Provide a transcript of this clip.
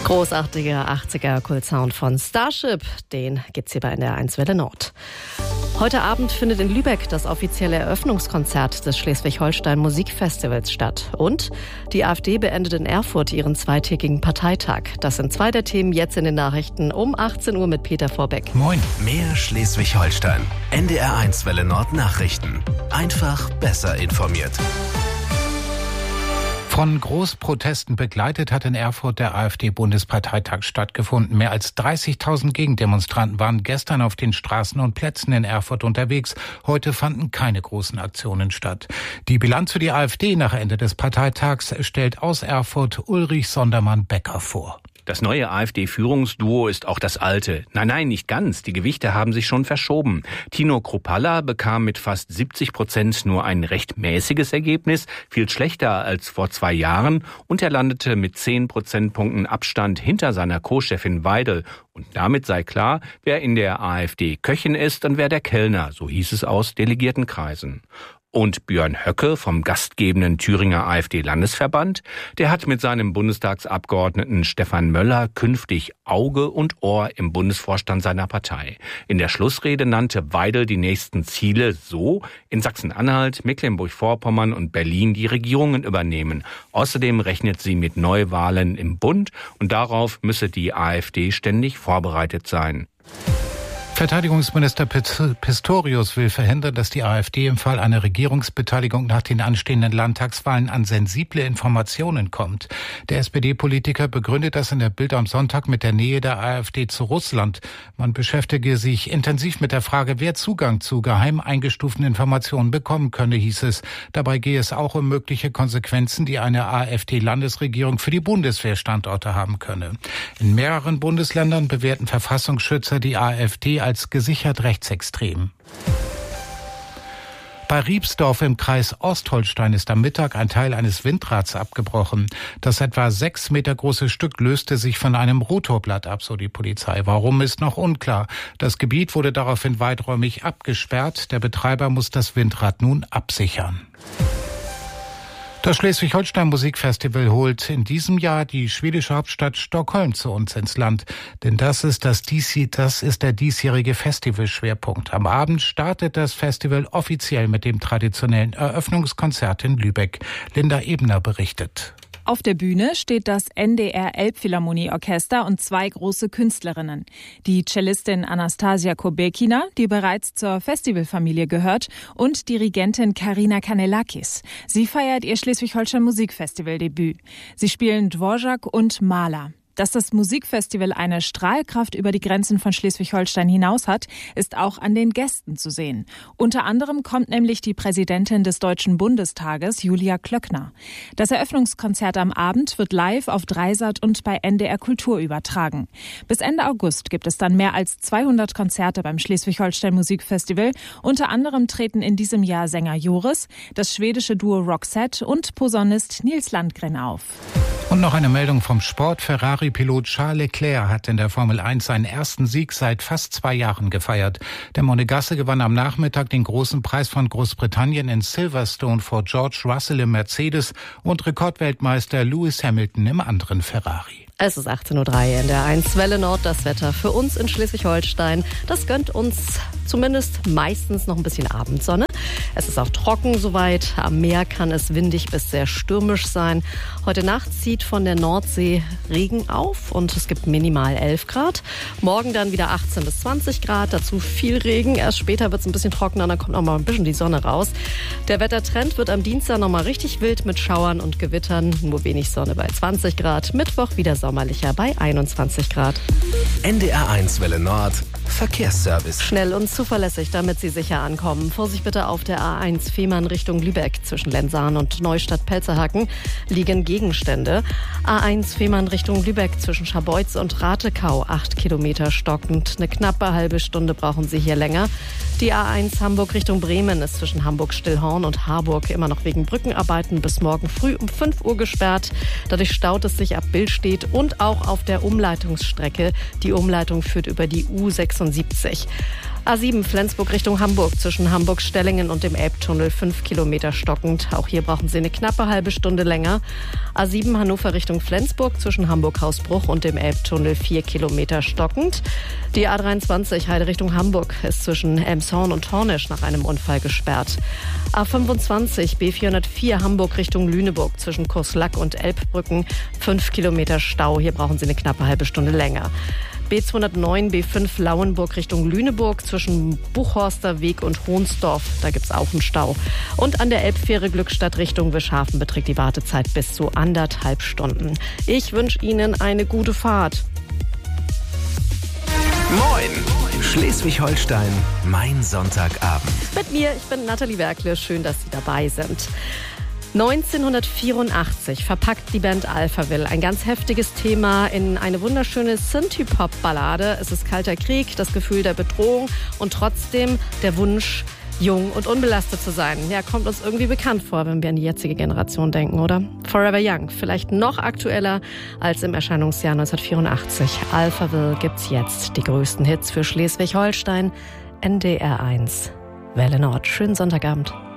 Großartiger 80er Kultsound von Starship, den gibt's hier bei NDR 1 Welle Nord. Heute Abend findet in Lübeck das offizielle Eröffnungskonzert des Schleswig-Holstein Musikfestivals statt. Und die AfD beendet in Erfurt ihren zweitägigen Parteitag. Das sind zwei der Themen jetzt in den Nachrichten um 18 Uhr mit Peter Vorbeck. Moin. Mehr Schleswig-Holstein. NDR 1 Welle Nord Nachrichten. Einfach besser informiert. Von Großprotesten begleitet hat in Erfurt der AfD-Bundesparteitag stattgefunden. Mehr als 30.000 Gegendemonstranten waren gestern auf den Straßen und Plätzen in Erfurt unterwegs. Heute fanden keine großen Aktionen statt. Die Bilanz für die AfD nach Ende des Parteitags stellt aus Erfurt Ulrich Sondermann-Becker vor. Das neue AfD-Führungsduo ist auch das alte. Nein, nicht ganz. Die Gewichte haben sich schon verschoben. Tino Kruppalla bekam mit fast 70% nur ein recht mäßiges Ergebnis, viel schlechter als vor 2 Jahren. Und er landete mit 10 Prozentpunkten Abstand hinter seiner Co-Chefin Weidel. Und damit sei klar, wer in der AfD Köchin ist und wer der Kellner, so hieß es aus Delegiertenkreisen. Und Björn Höcke vom gastgebenden Thüringer AfD-Landesverband, der hat mit seinem Bundestagsabgeordneten Stefan Möller künftig Auge und Ohr im Bundesvorstand seiner Partei. In der Schlussrede nannte Weidel die nächsten Ziele so: in Sachsen-Anhalt, Mecklenburg-Vorpommern und Berlin die Regierungen übernehmen. Außerdem rechnet sie mit Neuwahlen im Bund und darauf müsse die AfD ständig vorbereitet sein. Verteidigungsminister Pistorius will verhindern, dass die AfD im Fall einer Regierungsbeteiligung nach den anstehenden Landtagswahlen an sensible Informationen kommt. Der SPD-Politiker begründet das in der Bild am Sonntag mit der Nähe der AfD zu Russland. Man beschäftige sich intensiv mit der Frage, wer Zugang zu geheim eingestuften Informationen bekommen könne, hieß es. Dabei gehe es auch um mögliche Konsequenzen, die eine AfD-Landesregierung für die Bundeswehrstandorte haben könne. In mehreren Bundesländern bewerten Verfassungsschützer die AfD als gesichert rechtsextrem. Bei Riebsdorf im Kreis Ostholstein ist am Mittag ein Teil eines Windrads abgebrochen. Das etwa 6 Meter große Stück löste sich von einem Rotorblatt ab, so die Polizei. Warum, ist noch unklar. Das Gebiet wurde daraufhin weiträumig abgesperrt. Der Betreiber muss das Windrad nun absichern. Das Schleswig-Holstein Musikfestival holt in diesem Jahr die schwedische Hauptstadt Stockholm zu uns ins Land. Denn das ist der diesjährige Festivalschwerpunkt. Am Abend startet das Festival offiziell mit dem traditionellen Eröffnungskonzert in Lübeck. Linda Ebner berichtet. Auf der Bühne steht das NDR Elbphilharmonieorchester und 2 große Künstlerinnen. Die Cellistin Anastasia Kobekina, die bereits zur Festivalfamilie gehört, und Dirigentin Karina Kanellakis. Sie feiert ihr Schleswig-Holstein Musikfestival-Debüt. Sie spielen Dvorak und Mahler. Dass das Musikfestival eine Strahlkraft über die Grenzen von Schleswig-Holstein hinaus hat, ist auch an den Gästen zu sehen. Unter anderem kommt nämlich die Präsidentin des Deutschen Bundestages, Julia Klöckner. Das Eröffnungskonzert am Abend wird live auf Dreisat und bei NDR Kultur übertragen. Bis Ende August gibt es dann mehr als 200 Konzerte beim Schleswig-Holstein Musikfestival. Unter anderem treten in diesem Jahr Sänger Joris, das schwedische Duo Roxette und Posaunist Nils Landgren auf. Und noch eine Meldung vom Sport. Ferrari-Pilot Charles Leclerc hat in der Formel 1 seinen ersten Sieg seit fast 2 Jahren gefeiert. Der Monegasse gewann am Nachmittag den großen Preis von Großbritannien in Silverstone vor George Russell im Mercedes und Rekordweltmeister Lewis Hamilton im anderen Ferrari. Es ist 18.03 Uhr in der 1 Welle Nord. Das Wetter für uns in Schleswig-Holstein. Das gönnt uns zumindest meistens noch ein bisschen Abendsonne. Es ist auch trocken soweit. Am Meer kann es windig bis sehr stürmisch sein. Heute Nacht zieht von der Nordsee Regen auf und es gibt minimal 11 Grad. Morgen dann wieder 18 bis 20 Grad. Dazu viel Regen. Erst später wird es ein bisschen trockener, dann kommt noch mal ein bisschen die Sonne raus. Der Wettertrend wird am Dienstag noch mal richtig wild mit Schauern und Gewittern. Nur wenig Sonne bei 20 Grad. Mittwoch wieder sommerlicher bei 21 Grad. NDR 1 Welle Nord. Verkehrsservice. Schnell und zuverlässig, damit Sie sicher ankommen. Vorsicht bitte auf der A1 Fehmarn Richtung Lübeck. Zwischen Lenzahn und Neustadt-Pelzerhaken liegen Gegenstände. A1 Fehmarn Richtung Lübeck zwischen Scharbeutz und Ratekau. 8 Kilometer stockend. Eine knappe halbe Stunde brauchen Sie hier länger. Die A1 Hamburg Richtung Bremen ist zwischen Hamburg-Stillhorn und Harburg immer noch wegen Brückenarbeiten bis morgen früh um 5 Uhr gesperrt. Dadurch staut es sich ab Billstedt und auch auf der Umleitungsstrecke. Die Umleitung führt über die U76. A7 Flensburg Richtung Hamburg zwischen Hamburg-Stellingen und dem Elbtunnel 5 Kilometer stockend. Auch hier brauchen Sie eine knappe halbe Stunde länger. A7 Hannover Richtung Flensburg zwischen Hamburg-Hausbruch und dem Elbtunnel 4 Kilometer stockend. Die A23 Heide Richtung Hamburg ist zwischen Elmshorn und Hornisch nach einem Unfall gesperrt. A25 B404 Hamburg Richtung Lüneburg zwischen Kurslack und Elbbrücken 5 Kilometer Stau. Hier brauchen Sie eine knappe halbe Stunde länger. B209 B5 Lauenburg Richtung Lüneburg zwischen Buchhorster Weg und Hohnsdorf. Da gibt's auch einen Stau. Und an der Elbfähre Glückstadt Richtung Wischhafen beträgt die Wartezeit bis zu 1,5 Stunden. Ich wünsche Ihnen eine gute Fahrt. Moin! Schleswig-Holstein, mein Sonntagabend. Mit mir, ich bin Nathalie Werkle. Schön, dass Sie dabei sind. 1984 verpackt die Band Alphaville ein ganz heftiges Thema in eine wunderschöne Synthie-Pop-Ballade. Es ist kalter Krieg, das Gefühl der Bedrohung und trotzdem der Wunsch, jung und unbelastet zu sein. Ja, kommt uns irgendwie bekannt vor, wenn wir an die jetzige Generation denken, oder? Forever Young, vielleicht noch aktueller als im Erscheinungsjahr 1984. Alphaville gibt's jetzt die größten Hits für Schleswig-Holstein. NDR 1, Welle Nord. Schönen Sonntagabend.